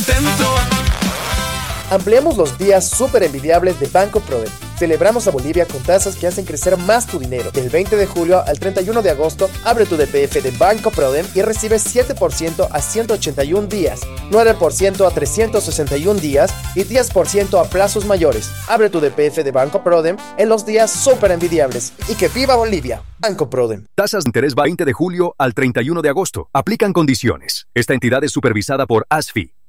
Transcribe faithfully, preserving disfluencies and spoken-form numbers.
contento. Ampliamos los días súper envidiables de Banco Proden. Celebramos a Bolivia con tasas que hacen crecer más tu dinero. Del veinte de julio al treinta y uno de agosto, abre tu D P F de Banco Proden y recibe siete por ciento a ciento ochenta y uno días, nueve por ciento a trescientos sesenta y uno días y diez por ciento a plazos mayores. Abre tu D P F de Banco Proden en los días súper envidiables. Y que viva Bolivia. Banco Proden. Tasas de interés veinte de julio al treinta y uno de agosto. Aplican condiciones. Esta entidad es supervisada por A S F I.